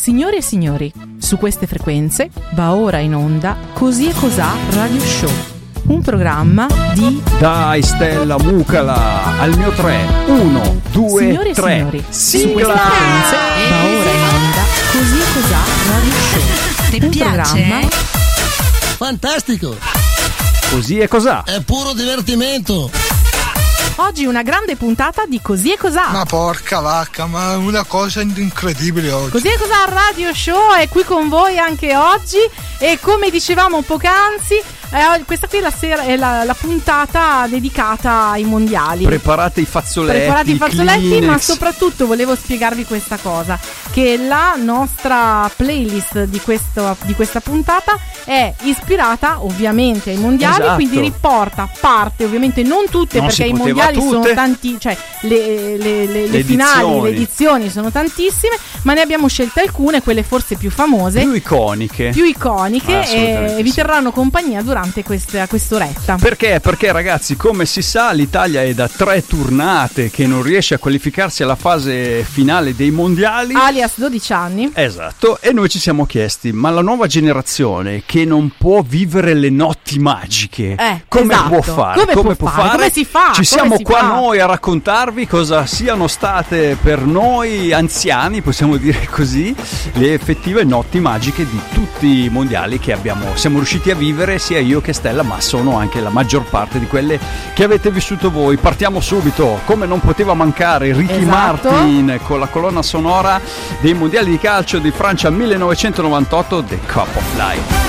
Signore e signori, su queste frequenze va ora in onda Così e Cosà Radio Show, un programma di... Dai Stella, mucala, al mio 3, 1, 2, Signore 3, e signori, sigla! su queste frequenze va ora in onda Così e Cosà Radio Show, Ti un piace? programma... Fantastico! Così e Cosà? È puro divertimento! Oggi una grande puntata di Così e Cosà. Ma porca vacca, ma una cosa incredibile oggi. Così e Cosà Radio Show è qui con voi anche oggi e come dicevamo poc'anzi, questa qui è la puntata dedicata ai mondiali. Preparate i fazzoletti, Kleenex. Ma soprattutto volevo spiegarvi questa cosa, che la nostra playlist di questa puntata è ispirata ovviamente ai mondiali, esatto. Quindi riporta parte, ovviamente non tutte, non perché i mondiali sono tanti, cioè le finali, le edizioni sono tantissime, ma ne abbiamo scelte alcune, quelle forse più famose, più iconiche e vi terranno compagnia durante quest'oretta. Perché? Perché ragazzi, come si sa, l'Italia è da 3 turnate che non riesce a qualificarsi alla fase finale dei mondiali, alias 12 anni. Esatto, e noi ci siamo chiesti, ma la nuova generazione che non può vivere le notti magiche, come esatto. può fare? Come può fare? Come si fa? Ci siamo qua noi a raccontarvi cosa siano state per noi anziani, possiamo dire così, le effettive notti magiche di tutti i mondiali che siamo riusciti a vivere, sia io che Stella, ma sono anche la maggior parte di quelle che avete vissuto voi. Partiamo subito, come non poteva mancare, Ricky esatto. Martin con la colonna sonora dei mondiali di calcio di Francia 1998, The Cup of Life.